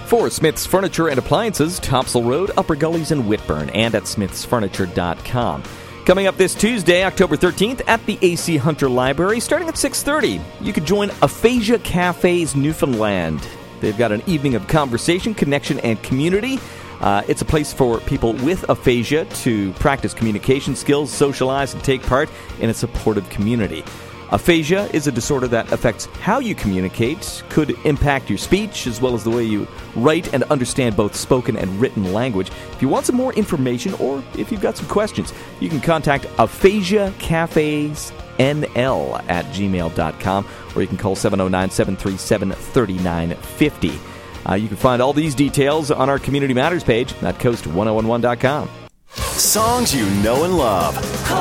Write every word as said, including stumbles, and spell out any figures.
For Smith's Furniture and Appliances, Topsail Road, Upper Gullies, and Whitburn, and at smiths furniture dot com. Coming up this Tuesday, October thirteenth, at the A C Hunter Library, starting at six thirty, you can join Aphasia Cafes Newfoundland. They've got an evening of conversation, connection, and community. Uh, it's a place for people with aphasia to practice communication skills, socialize, and take part in a supportive community. Aphasia is a disorder that affects how you communicate, could impact your speech, as well as the way you write and understand both spoken and written language. If you want some more information, or if you've got some questions, you can contact aphasia cafes n l at gmail dot com, or you can call seven oh nine, seven three seven, three nine five oh. Uh, you can find all these details on our Community Matters page at coast ten eleven dot com. Songs you know and love.